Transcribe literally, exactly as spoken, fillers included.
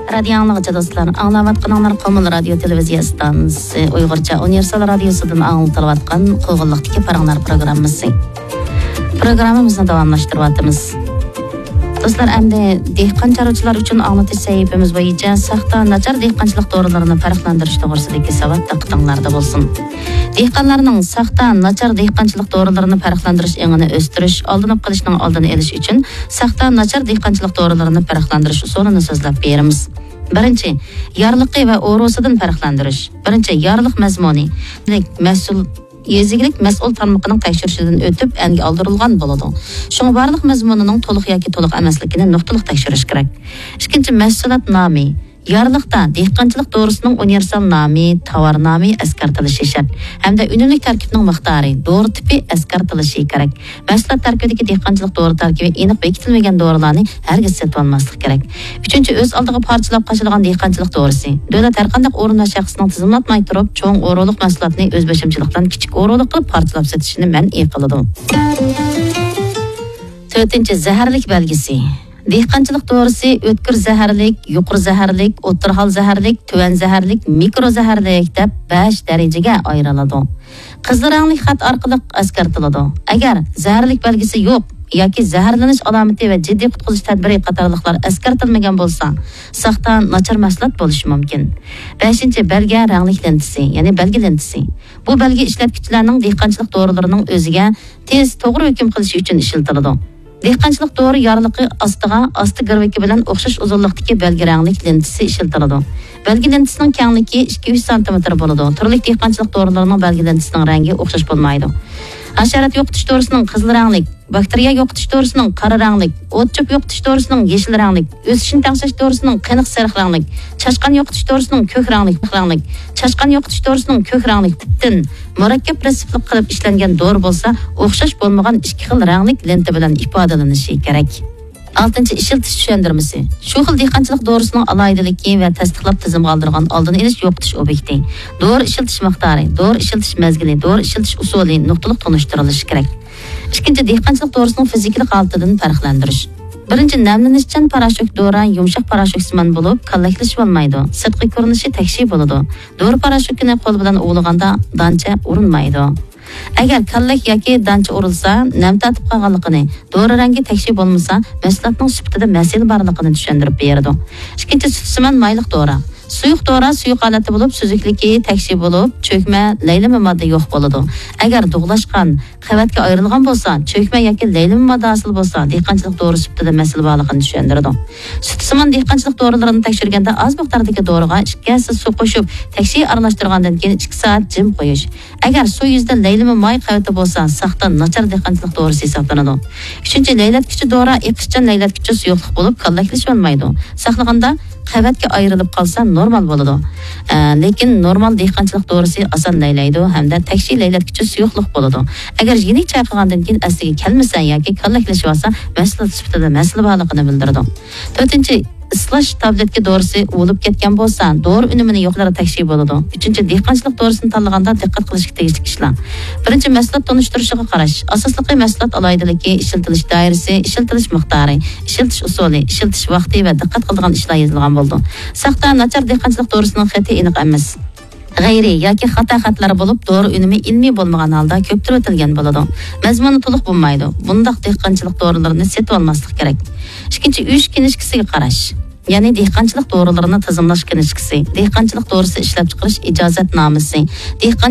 Radyoanlıqçı dostlar, anlavatqanlar Qomul Radio Televiziya stansiyasi Uyg'urcha Universal Radiosudan anlatılayotgan Qo'g'illiqdagi paranglar programmasi. Programmamizni davomlashtiryapmiz. Do'stlar, endi dehqon chorvachilar uchun anglatish sahifamiz bo'yicha saxta nachar dehqonchilik to'g'rilarini farqlantirish to'g'risidagi savat diqqatinglarda bo'lsin. Dehqonlarning saxta nachar dehqonchilik to'g'rilarini farqlantirish engini o'stirish, oldinib qilishning oldini olish uchun saxta nachar dehqonchilik to'g'rilarini farqlantirish usulini so'zlab beramiz. Birinchi, yorliqi va o'rosidan farqlantirish. Birinchi, yorliq mazmuni, mas'ul yezigilik mas'ul tarmoqining tekshirishidan o'tib, anga oldirilgan bo'ladi. Shunga barliq mazmunining to'liq yoki to'liq emasligini nuqtaliq tekshirish kerak. Ikkinchi, mahsulot nomi. Yorliqda dehqonchilik to'g'risining universal nomi, tovar nomi eskartilishi shart. Hamda unumlik tarkibning miqdori, dori tipi eskartilishi kerak. Mahsulot tarkibidagi dehqonchilik to'g'ri tarkibi aniq bekitilmagan dorilarni hargiz sotib olmaslik kerak. Uchinchi, o'z oldiga parchalab qo'shilgan dehqonchilik to'g'risi. Davlat har qanday o'rin va shaxsning tizimlatmay turib, cho'ng o'roliq mahsulotni o'zboshimchilikdan kichik o'roliq qilib parchalab sotishini man'iy qiladi. To'rtinchi, zaharlik belgisi. Dehqonchilik to'g'risi o'tkir zaharlik, yuqori zaharlik, o'rtahol zaharlik, tuvan zaharlik, mikro zaharlik deb besh darajaga ayriladi. Qizil rangli xat orqali eskartiladi. Agar zaharlik belgisi yo'q yoki zaharlanish alomati va jiddiy qutqizish tadbiri qatorliqlar eskartilmagan bo'lsa, saxta nachar mahsulot bo'lishi mumkin. beshinchi, belgi ranglik lentasi, ya'ni belgi lentasi. Bu belgi ishlatuvchilarning dehqonchilik to'g'rilarining o'ziga tez to'g'ri hukm qilishi uchun ishlatiladi. Dehqonchilik to'g'ri yorliqi ostiga osti girviki bilan o'xshash uzunlikdagi belgi ranglik lentasi ishlatiladi. Belgi lentasining kengligi ikki uch santimetr bo'ladi. Turli dehqonchilik to'g'rilarining belgi lentasining rangi o'xshash bo'lmaydi. Hasharot yo'qotish to'g'risining qizil ranglik, bakteriya yo'qotish to'g'risining qora ranglik, o't-cho'p yo'qotish to'g'risining yeshil ranglik, o'sishni taqshash to'g'risining qiniq sariq ranglik, chashqan yo'qotish to'g'risining ko'k ranglik, ranglik, chashqan yo'qotish to'g'risining ko'k ranglik tibdan murakkab pressiflik qilib ishlangan dori bo'lsa, o'xshash bo'lmagan ikki xil ranglik lenta bilan ifodalanishi kerak. oltinchi, ishiltish tushuntirmasi. Shu xil dehqonchilik dorisining alohidaligi va tasdiqlab tizimga oldirgan oldini olish yo'qotish obyekti. Dori ishiltish miqdori, dori ishiltish mezgili, dori ishiltish usuli nuqtaliq tanishtirilishi kerak. Ikkinchi, dehqonchilik dorisining fizikalik holatidan farqlantirish. Birinchi, namlanishchan parashok dori yumshoq parashoksimon bo'lib, qallaklashib olmaydi. Sirtqi ko'rinishi takshi bo'ladi. Dori parashokini qo'l bilan o'g'laganda dancha urinmaydi. Agar kallak yoki dancha urilsa, nam tatib qolganligini, dori rangi takshi bo'lmasa, mahsulotning sifatida masala borligini tushuntirib beradi. Ikkinchi, sutsimon mayliq dori. Suyuq dori suyuq holati bo'lib, suzukligi takshi bo'lib, cho'kma, laylama modda yo'q bo'ladi. Agar dug'lashgan, qavatga ayrilgan bo'lsa, cho'kma yoki laylama modda hosil bo'lsa, dehqonchilik dori sifatida masala borligini tushuntiradi. Sutsimon dehqonchilik dorilarini tekshirganda oz miqdordagi doriga ikki kassa suv qo'shib, takshi aralashtirgandan keyin ikki soat jim qo'yish. Agar suv yuzida laylama moy qavati bo'lsa, saxta nachar dehqonchilik dorisi hisoblanadi. Uchinchi, laylatkichi dori iqishchan laylatkichi suyuqlik bo'lib, qallaklashib olmaydi. Saqlaganda qavatga ayrilib qolsa normal bo'ladi. E, lekin normal dehqonchilik dorisi oson laylaydi hamda takshi laylatkichi suyuqlik bo'ladi. Agar yenik chayqagandan keyin asliga kelmasa yoki qallaklashib olsa, mahsulot sifatida masala borligini bildiradi. To'rtinchi, islash tabletga dorisi o'lib ketgan bo'lsa, dori unumini yo'qlari takshi bo'ladi. Uchinchi, dehqonchilik dorisini tanlaganda diqqat qilishga tegishli ishlar. Birinchi, mahsulot tanishtirishiga qarash. Asosliqi mahsulot alohidaligi, ishlatilish doirasi, ishlatilish miqdori, ishlatilish usuli, ishlatilish vaqti va diqqat qiladigan ishlar yozilgan bo'ldi. Saxta nachar dehqonchilik dorisining xati aniq emas. G'ayri yoki xato xatlar bo'lib, dori unumi ilmiy bo'lmagan holda ko'ptirib o'tilgan bo'ladi. Mazmuni to'liq bo'lmaydi. Bundaq dehqonchilik dorilarini sotib olmaslik kerak. Ikkinchi, uy kinishkasiga qarash. Ya'ni dehqonchilik dorilarini tizimlash kinishkasi, dehqonchilik dorisi ishlab chiqarish ijozatnomasi, dehqon